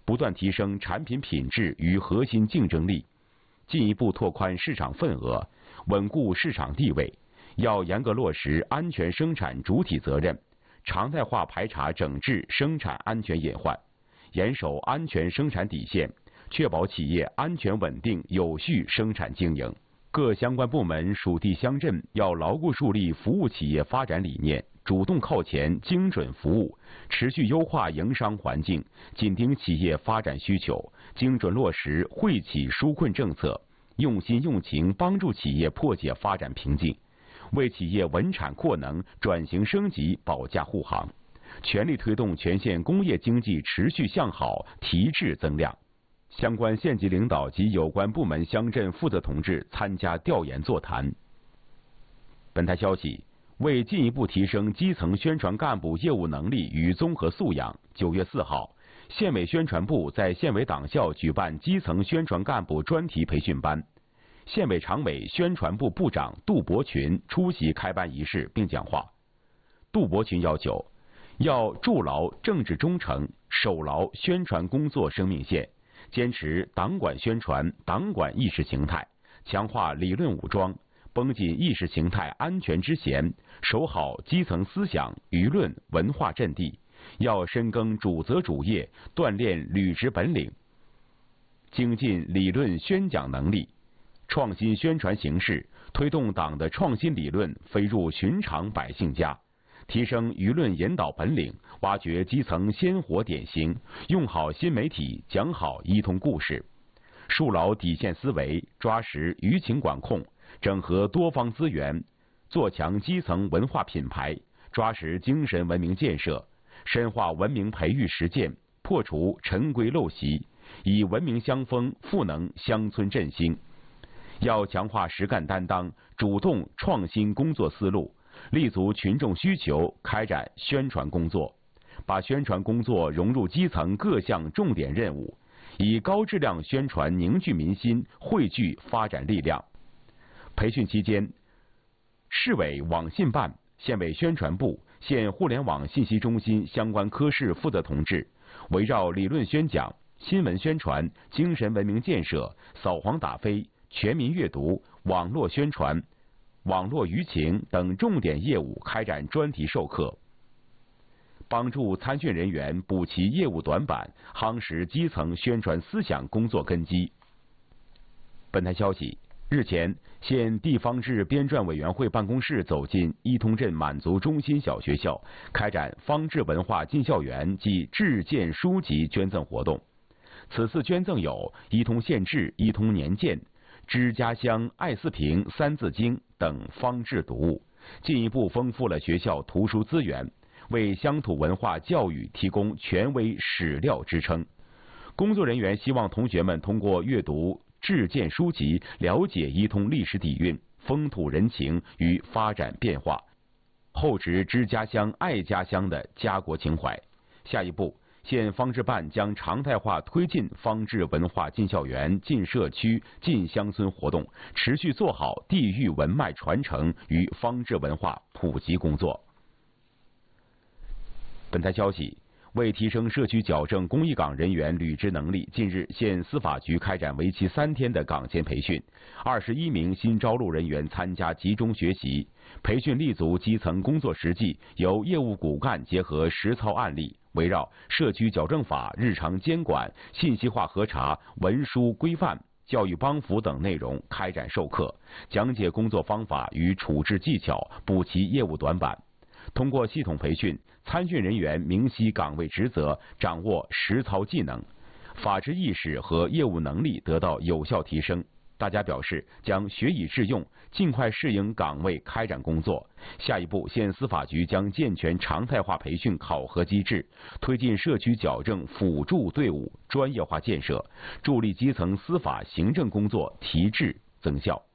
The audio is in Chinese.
不断提升产品品质与核心竞争力，进一步拓宽市场份额，稳固市场地位。要严格落实安全生产主体责任，常态化排查整治生产安全隐患，严守安全生产底线，确保企业安全稳定有序生产经营。各相关部门属地乡镇要牢固树立服务企业发展理念，主动靠前精准服务，持续优化营商环境，紧盯企业发展需求，精准落实惠企纾困政策，用心用情帮助企业破解发展瓶颈，为企业稳产扩能、转型升级保驾护航，全力推动全县工业经济持续向好、提质增量。相关县级领导及有关部门乡镇负责同志参加调研座谈。本台消息，为进一步提升基层宣传干部业务能力与综合素养，9月4号，县委宣传部在县委党校举办基层宣传干部专题培训班。县委常委、宣传部部长杜伯群出席开班仪式并讲话。杜伯群要求，要筑牢政治忠诚，守牢宣传工作生命线，坚持党管宣传、党管意识形态，强化理论武装，绷紧意识形态安全之弦，守好基层思想、舆论、文化阵地。要深耕主责主业，锻炼履职本领，精进理论宣讲能力，创新宣传形式，推动党的创新理论飞入寻常百姓家，提升舆论引导本领，挖掘基层鲜活典型，用好新媒体，讲好一通故事，树牢底线思维，抓实舆情管控，整合多方资源，做强基层文化品牌，抓实精神文明建设，深化文明培育实践，破除陈规陋习，以文明乡风赋能乡村振兴。要强化实干担当，主动创新工作思路，立足群众需求开展宣传工作，把宣传工作融入基层各项重点任务，以高质量宣传凝聚民心，汇聚发展力量。培训期间，市委网信办、县委宣传部、县互联网信息中心相关科室负责同志，围绕理论宣讲、新闻宣传、精神文明建设、扫黄打非、全民阅读、网络宣传、网络舆情等重点业务开展专题授课，帮助参训人员补齐业务短板，夯实基层宣传思想工作根基。本台消息，日前，县地方志编撰委员会办公室走进伊通镇满族中心小学校，开展方志文化进校园暨志荐书籍捐赠活动。此次捐赠有伊通县志、伊通年鉴、知家乡爱四平、三字经等方志读物，进一步丰富了学校图书资源，为乡土文化教育提供权威史料支撑。工作人员希望同学们通过阅读志荐书籍，了解伊通历史底蕴、风土人情与发展变化，厚植知家乡、爱家乡的家国情怀。下一步，县方志办将常态化推进方志文化进校园、进社区、进乡村活动，持续做好地域文脉传承与方志文化普及工作。本台消息，为提升社区矫正公益岗人员履职能力，近日县司法局开展为期3天的岗前培训，21名新招录人员参加集中学习。培训立足基层工作实际，由业务骨干结合实操案例，围绕社区矫正法、日常监管、信息化核查、文书规范、教育帮扶等内容开展授课，讲解工作方法与处置技巧，补齐业务短板。通过系统培训，参训人员明晰岗位职责，掌握实操技能，法治意识和业务能力得到有效提升。大家表示将学以致用，尽快适应岗位开展工作。下一步，县司法局将健全常态化培训考核机制，推进社区矫正辅助队伍专业化建设，助力基层司法行政工作提质增效。